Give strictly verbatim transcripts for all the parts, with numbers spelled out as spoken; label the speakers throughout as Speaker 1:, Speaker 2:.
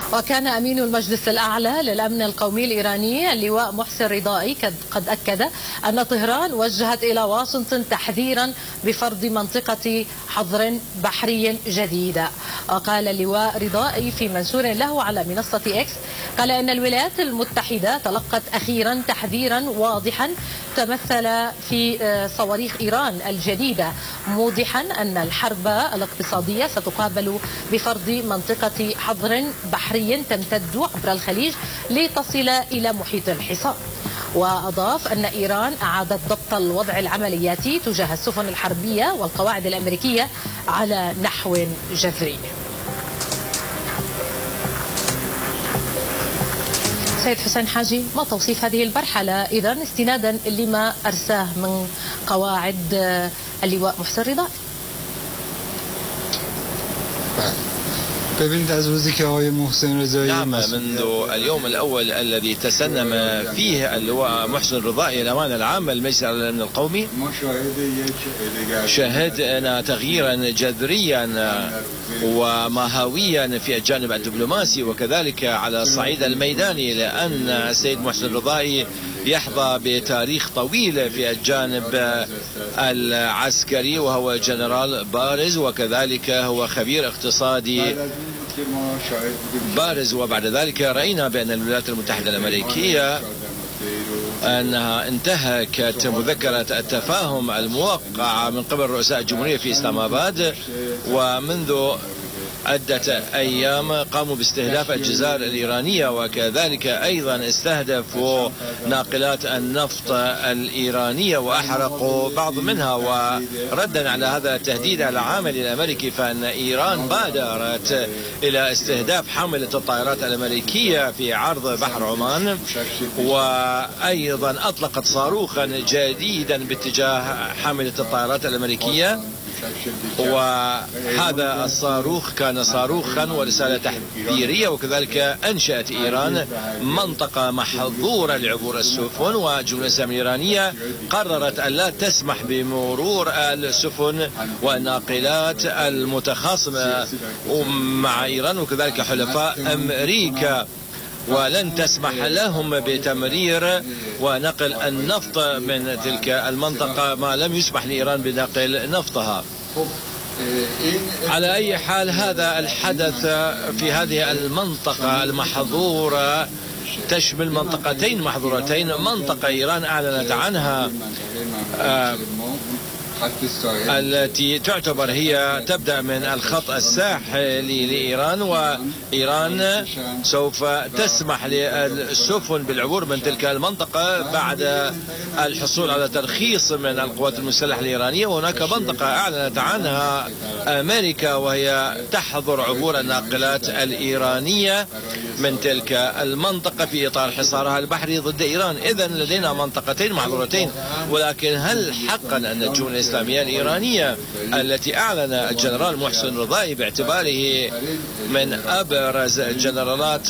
Speaker 1: وكان أمين المجلس الأعلى للأمن القومي الإيراني اللواء محسن رضائي قد أكد أن طهران وجهت إلى واشنطن تحذيرا بفرض منطقة حظر بحري جديدة. وقال اللواء رضائي في منشور له على منصة إكس، قال أن الولايات المتحدة تلقت أخيرا تحذيرا واضحا تمثل في صواريخ إيران الجديدة، موضحا أن الحرب الاقتصادية ستقابل بفرض منطقة حظر بحري تمتد عبر الخليج لتصل إلى محيط الحصار. وأضاف أن إيران أعادت ضبط الوضع العملياتي تجاه السفن الحربية والقواعد الأمريكية على نحو جذري. سيد حسين حاجي، ما توصيف هذه المرحلة إذن استنادا لما أرساه من قواعد اللواء محسن رضائي؟
Speaker 2: ببینید از روزی که آقای محسن رضایی
Speaker 3: نعم، منذ اليوم الأول الذي تسنم فيه اللواء محسن رضائي الأمانة العامة لمجلس الأمن القومي، شهدنا تغييرا جذريا ومهاويا في الجانب الدبلوماسي وكذلك على الصعيد الميداني، لأن السيد محسن رضائي يحظى بتاريخ طويل في الجانب العسكري، وهو جنرال بارز وكذلك هو خبير اقتصادي بارز. وبعد ذلك رأينا بأن الولايات المتحدة الأمريكية أنها انتهكت مذكرة التفاهم الموقعة من قبل رؤساء الجمهورية في إسلام آباد، ومنذ عدة أيام قاموا باستهداف الجزائر الإيرانية، وكذلك أيضا استهدفوا ناقلات النفط الإيرانية وأحرقوا بعض منها. وردا على هذا التهديد العامل الأمريكي، فإن إيران بادرت إلى استهداف حاملة الطائرات الأمريكية في عرض بحر عمان، وأيضا أطلقت صاروخا جديدا باتجاه حاملة الطائرات الأمريكية، وهذا الصاروخ كان صاروخا ورسالة تحذيرية. وكذلك أنشأت إيران منطقة محظورة لعبور السفن، والجمهورية الإسلامية الإيرانية قررت أن لا تسمح بمرور السفن والناقلات المتخاصمة مع إيران وكذلك حلفاء أمريكا، ولن تسمح لهم بتمرير ونقل النفط من تلك المنطقة ما لم يسمح لإيران بنقل نفطها. على أي حال، هذا الحدث في هذه المنطقة المحظورة تشمل منطقتين محظورتين، منطقة إيران أعلنت عنها آه التي تعتبر هي تبدأ من الخط الساحلي لإيران، وإيران سوف تسمح للسفن بالعبور من تلك المنطقة بعد الحصول على ترخيص من القوات المسلحة الإيرانية. وهناك منطقة أعلنت عنها أمريكا وهي تحظر عبور الناقلات الإيرانية من تلك المنطقة في إطار حصارها البحري ضد إيران. إذن لدينا منطقتين محظورتين، ولكن هل حقا أن الجمهورية الإسلامية الإيرانية التي أعلن الجنرال محسن رضائي باعتباره من أبرز جنرالات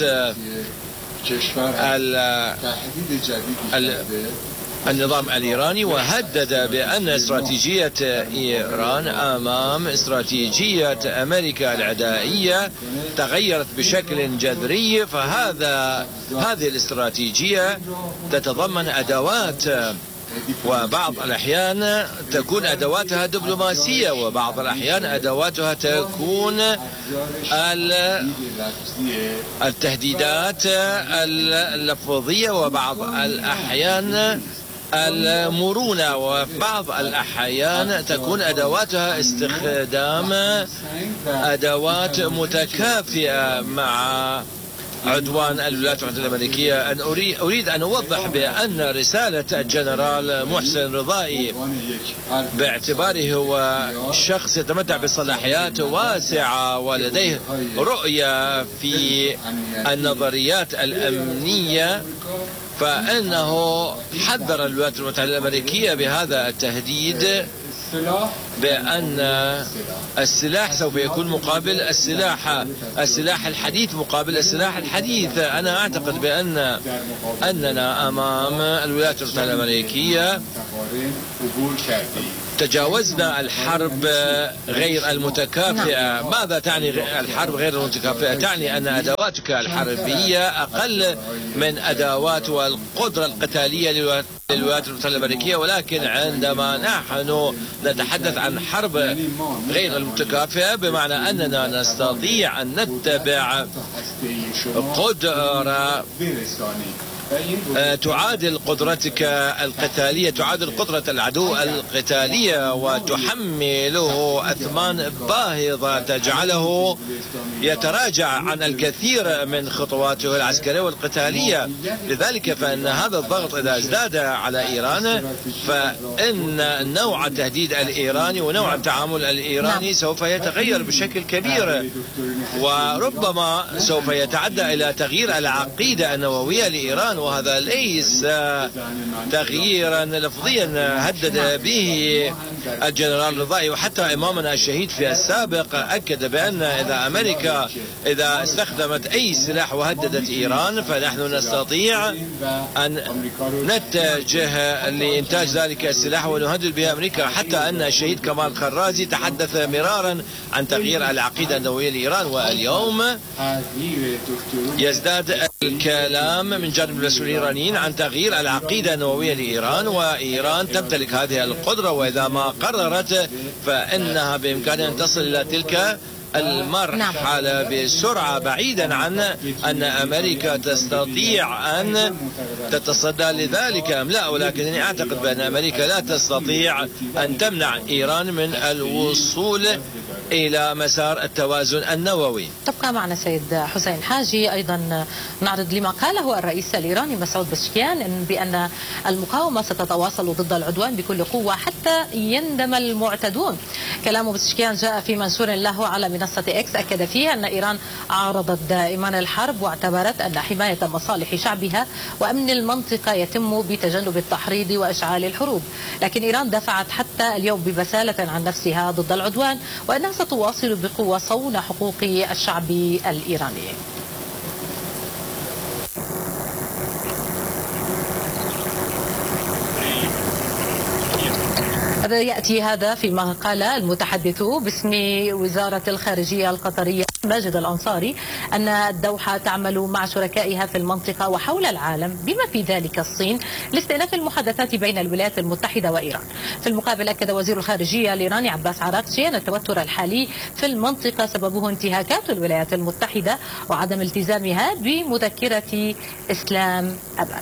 Speaker 3: النظام الإيراني، وهدد بأن استراتيجية إيران أمام استراتيجية أمريكا العدائية تغيرت بشكل جذري، فهذا هذه الاستراتيجية تتضمن أدوات، وبعض الأحيان تكون أدواتها دبلوماسية، وبعض الأحيان أدواتها تكون التهديدات اللفظية، وبعض الأحيان المرونة، وفي بعض الأحيان تكون أدواتها استخدام أدوات متكافئة مع عدوان الولايات المتحدة الأمريكية. أن أريد أن أوضح بأن رسالة الجنرال محسن رضائي باعتباره هو شخص يتمتع بصلاحيات واسعة ولديه رؤية في النظريات الأمنية، فإنه حذر الولايات المتحدة الأمريكية بهذا التهديد بأن السلاح سوف يكون مقابل السلاح السلاح الحديث مقابل السلاح الحديث. أنا أعتقد بأن أننا أمام الولايات المتحدة الأمريكية تجاوزنا الحرب غير المتكافئة. ماذا تعني الحرب غير المتكافئة؟ تعني أن أدواتك الحربية أقل من أدوات والقدرة القتالية للولايات المتحدة الأمريكية، ولكن عندما نحن نتحدث عن حرب غير المتكافئة بمعنى أننا نستطيع أن نتبع قدرة تعادل قدرتك القتالية، تعادل قدرة العدو القتالية، وتحمله أثمان باهظة تجعله يتراجع عن الكثير من خطواته العسكرية والقتالية. لذلك فإن هذا الضغط إذا ازداد على إيران فإن نوع التهديد الإيراني ونوع التعامل الإيراني سوف يتغير بشكل كبير، وربما سوف يتعدى إلى تغيير العقيدة النووية لإيران، وهذا ليس تغييرا لفظيا هدد به الجنرال رضائي، وحتى إمامنا الشهيد في السابق أكد بأن إذا أمريكا إذا استخدمت أي سلاح وهددت إيران فنحن نستطيع أن نتجه لإنتاج ذلك السلاح ونهدد به أمريكا. حتى أن الشهيد كمال خرازي تحدث مرارا عن تغيير العقيدة النووية لإيران، واليوم يزداد الكلام من جانب المسؤولين الإيرانيين عن تغيير العقيدة النووية لإيران، وإيران تمتلك هذه القدرة، وإذا ما قررت فإنها بإمكانها أن تصل إلى تلك المرحلة بسرعة، بعيدا عن أن أمريكا تستطيع أن تتصدى لذلك أم لا، ولكنني أعتقد بأن أمريكا لا تستطيع أن تمنع إيران من الوصول إلى مسار التوازن النووي.
Speaker 1: تبقى معنا سيد حسين حاجي. أيضا نعرض لما قاله الرئيس الإيراني مسعود بزشكيان بأن المقاومة ستتواصل ضد العدوان بكل قوة حتى يندم المعتدون. كلام بزشكيان جاء في منشور له على منصة إكس أكد فيه أن إيران عارضت دائما الحرب، واعتبرت أن حماية مصالح شعبها وأمن المنطقة يتم بتجنب التحريض وإشعال الحروب، لكن إيران دافعت حتى اليوم ببسالة عن نفسها ضد العدوان، وأنها ستواصل بقوة صون حقوق الشعب الإيراني. يأتي هذا فيما قال المتحدث باسم وزارة الخارجية القطرية ماجد الأنصاري أن الدوحة تعمل مع شركائها في المنطقة وحول العالم بما في ذلك الصين لاستئناف المحادثات بين الولايات المتحدة وإيران. في المقابل أكد وزير الخارجية الإيراني عباس عراقچي أن التوتر الحالي في المنطقة سببه انتهاكات الولايات المتحدة وعدم التزامها بمذكرة إسلام أباد.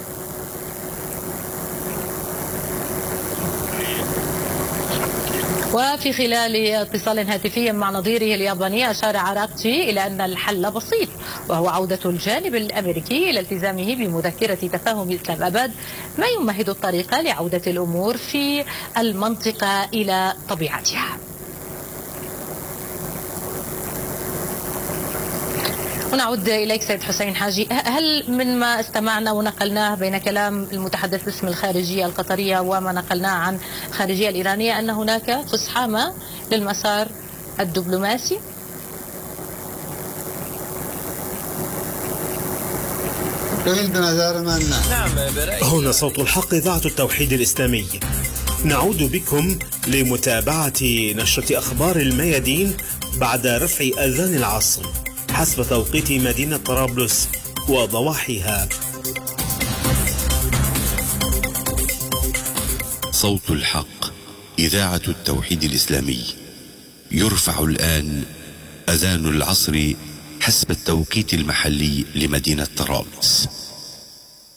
Speaker 1: وفي خلال اتصال هاتفي مع نظيره الياباني أشار عراقچي إلى أن الحل بسيط، وهو عودة الجانب الأمريكي إلى التزامه بمذكرة تفاهم إسلام أباد، ما يمهد الطريق لعودة الأمور في المنطقة إلى طبيعتها. ونعود إليك سيد حسين حاجي. هل من ما استمعنا ونقلناه بين كلام المتحدث باسم الخارجية القطرية وما نقلناه عن الخارجية الإيرانية أن هناك فسحامة للمسار الدبلوماسي؟
Speaker 4: هنا صوت الحق إذاعة التوحيد الإسلامي، نعود بكم لمتابعة نشرة أخبار الميادين بعد رفع أذان العصر حسب توقيت مدينة طرابلس وضواحيها.
Speaker 5: صوت الحق إذاعة التوحيد الإسلامي، يرفع الآن أذان العصر حسب التوقيت المحلي لمدينة طرابلس.